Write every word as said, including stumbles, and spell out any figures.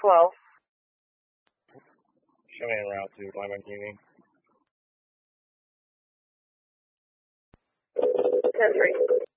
twelve. Show me en route to Blackburn Union. ten three.